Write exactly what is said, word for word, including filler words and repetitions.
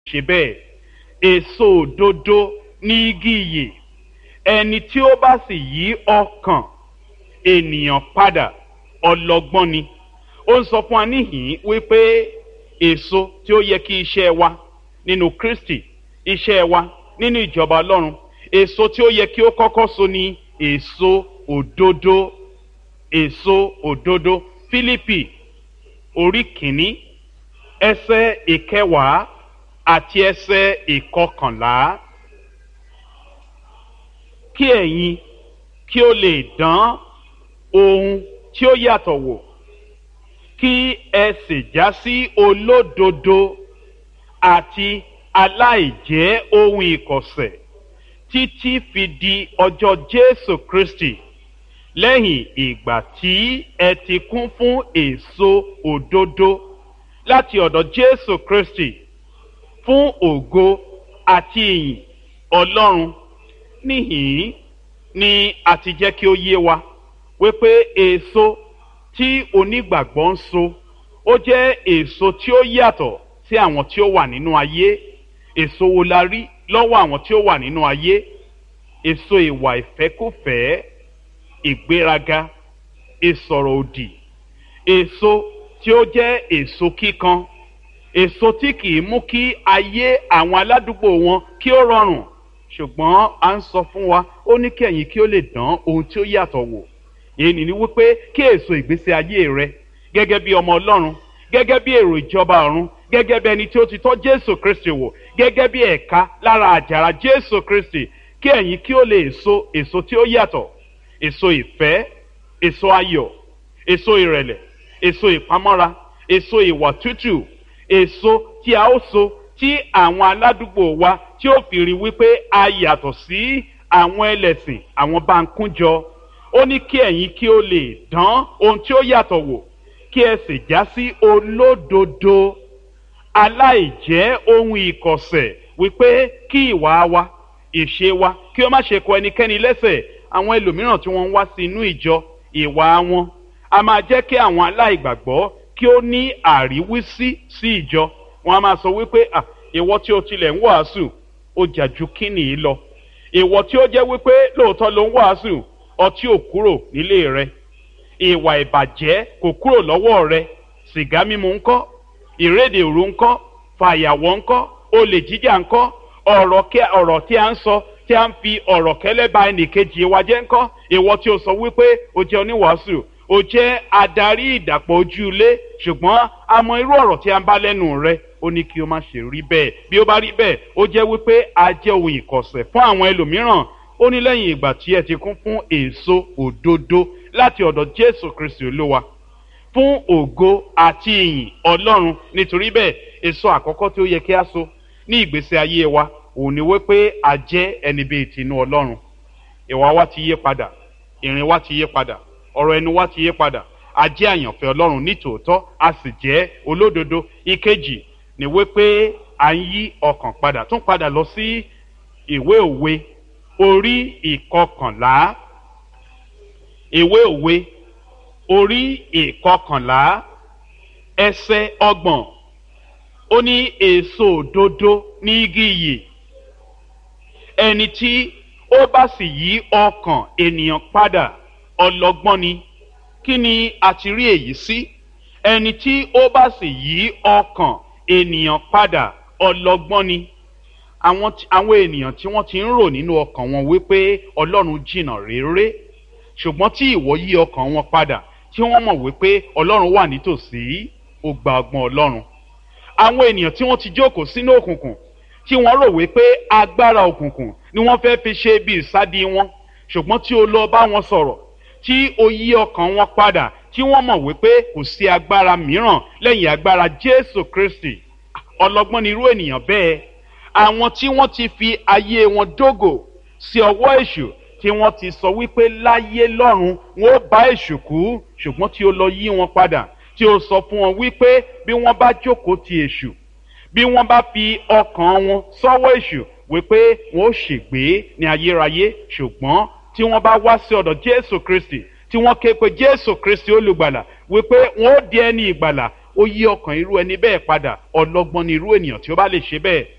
ṣe bẹ́ẹ̀. Èso òdodo ní igi ìyè, ẹni tí ó bá sì yí ọkàn ènìyàn padà ọlọ́gbọ́n ni. Ó ń sọ fún wa níhìn wípé èso tí ó yẹ kí iṣẹ́ wa nínú Kristi, iṣẹ́ wa nínú ìjọba Ọlọ́run, èso tí ó yẹ kí ó kọ́kọ́ so ní èso òdodo. Èso òdodo. Fílípì orí kìíní ẹsẹ̀ ìkẹwàá àti ẹsẹ̀ ìkọkànlá. Kí ẹ̀yin kí ó lè dán ohun tí ó yàtọ̀ wò, kí ẹ sì já sí olódodo àti aláìjẹ́ ohun ìkọ̀sẹ̀ títí fi di ọjọ́ Jésù Kristi, lẹ́yìn ìgbà tí ẹ ti kún fún èso òdodo láti ọ̀dọ̀ Jésù Kristi fún ògo àti ìyìn Ọlọ́run. Níhìn ni a ti jẹ́ kí ó yé wa wípé èso tí onígbàgbọ́ ń so ó jẹ́ èso tí ó yàtọ̀ sí àwọn tí ó wà nínú ayé. Èso wo la rí lọ́wọ́ àwọn tí ó wà nínú ayé? Èso ìwà ìfẹ́kúfẹ̀ẹ́, ìgbéraga, ìsọ̀rọ̀ òdì, èso tí ó jẹ́ èso kíkan, èso tí kìí mú kí ayé àwọn aládùúgbò wọn kí ó rọrùn. Ṣùgbọ́n a ń sọ fún wa, ó ní kí ẹ̀yin kí ó lè dán ohun tí ó yàtọ̀ wò. Èyí ni wípé kí èso ìgbésí ayé rẹ gẹ́gẹ́ bí ọmọ Ọlọ́run, gẹ́gẹ́ bí èrò ìjọba ọ̀run, gẹ́gẹ́ bí ẹni tí ó ti tọ́ Jésù Kristi wò, gẹ́gẹ́ bí ẹ̀ka lára àjàrà Jésù Kristi, kí ẹ̀yin kí ó lè so èso tí ó yàtọ̀. Èso ìfẹ́, èso ayọ̀, èso ìrẹ̀lẹ̀, èso ìpamọ́ra, èso ìwà tútù, èso tí a ó so tí àwọn aládùúgbò wa tí ó fi rí wípé a yàtọ̀ sí àwọn ẹlẹ́sìn, àwọn báńkújọ. Ó ní kí ẹ̀yin kí ó lè dán ohun tí ó yàtọ̀ wò, kí ẹ sì já sí olódodo, aláìjẹ́ ohun ìkọ̀sẹ̀, wípé kí ìwà wa, ìṣe wa kí ó má ṣe kọ ẹnikẹ́ni lẹ́sẹ̀. Àwọn ẹlòmíràn tí wọ́n ń wá sí inú ìjọ, ìwà wọn a máa jẹ́ kí àwọn aláìgbàgbọ́ kí ó ní àríwísí sí ìjọ. Wọ́n a máa sọ wípé à ìwọ tí ó tilẹ̀ ń wàásù ó jà ju kíni yìí lọ. Ìwọ tí ó jẹ́ wípé lóòótọ́ ló ń wàásù, ọtí ò kúrò nílé rẹ, ìwà ìbàjẹ́ kò kúrò lọ́wọ́ rẹ, sìgá mímu ńkọ́, ìrédè òru ńkọ́, fàyàwọ́ ńkọ́, olè jíjà ńkọ́, ọ̀rọ̀ tí a ń sọ tí a ń fi ọ̀rọ̀ kẹ́lẹ́ ba ẹnìkejì wa jẹ́ ńkọ́. Ìwọ tí ó sọ wípé o jẹ́ oníwàásù, o jẹ́ adarí ìdàpọ̀ ojú ilé, ṣùgbọ́n a mọ irú ọ̀rọ̀ tí a ń bá lẹ́nu rẹ. Ó ní kí o má ṣe rí bẹ́ẹ̀. Bí ó bá rí bẹ́ẹ̀, ó jẹ́ wípé a jẹ́ ohun ìkọ̀sẹ̀ fún àwọn ẹlòmíràn. Ó ní lẹ́yìn ìgbà tí ẹ ti kún fún èso òdodo láti ọ̀dọ̀ Jésù Kristi Olúwa fún ògo àti ìyìn Ọlọ́run. Nítorí bẹ́ẹ̀, èso àkọ́kọ́ tí ó yẹ kí a so ní ìgbésí ayé wa òun ni wípé a jẹ́ ẹni bíi tinú Ọlọ́run. Ìwà wa ti yí padà, ìrìn wa ti yí padà, ọ̀rọ̀ ẹnu wa ti yí padà. A jẹ́ àyànfẹ́ Ọlọ́run ní tòótọ́, a sì jẹ́ olódodo. Ìkejì ni wípé a ń yí ọkàn padà. Tún padà lọ sí ìwé òwe orí ìkọkànlá. Ìwé òwe orí ìkọkànlá ẹsẹ̀ ọgbọ̀n. Ó ní èso òdodo ní igi ìyè, ẹni tí ó bá sì yí ọkàn ènìyàn padà ọlọ́gbọ́n ni. Kí ni a ti rí èyí sí? Ẹni tí ó bá sì yí ọkàn ènìyàn padà ọlọ́gbọ́n ni. Àwọn àwọn ènìyàn tí wọ́n ti ń rò nínú ọkàn wọn wípé Ọlọ́run jìnnà réré, ṣùgbọ́n tí ìwọ yí ọkàn wọn padà, tí wọ́n mọ̀ wípé Ọlọ́run wà nítòsí, ó gba ọgbọ́n Ọlọ́run. Àwọn ènìyàn tí wọ́n ti jókòó sínú òkùnkùn, tí wọ́n rò wípé agbára òkùnkùn ni wọ́n fẹ́ fi ṣe bí ìsádi wọn, ṣùgbọ́n tí o lọ bá wọn sọ̀rọ̀, tí o yí ọkàn wọn padà, tí wọ́n mọ̀ wípé kò sí agbára mìíràn lẹ́yìn agbára Jésù Kristi. Ọlọ́gbọ́n ni irú ènìyàn bẹ́ẹ̀. Àwọn tí wọ́n ti fi ayé wọn dógò sí ọwọ́ èṣù, tí wọ́n ti sọ wípé láyé lọ́run wọn ó bá èṣù kú, ṣùgbọ́n tí o lọ yí wọn padà, tí o sọ fún wọn wípé bí wọ́n bá jókòó ti èṣù, bí wọ́n bá fi ọkàn wọn sọ́wọ́ èṣù, wípé wọn ó ṣègbé ní ayérayé. Ṣùgbọ́n tí wọ́n bá wá sí ọ̀dọ̀ Jésù Kristi, tí wọ́n ké pe Jésù Kristi olùgbàlà, wípé wọn ó di ẹni ìgbàlà, ó yí ọkàn irú ẹni bẹ́ẹ̀ padà. Ọlọ́gbọ́n ni irú ènìyàn tí ó bá lè ṣe bẹ́ẹ̀.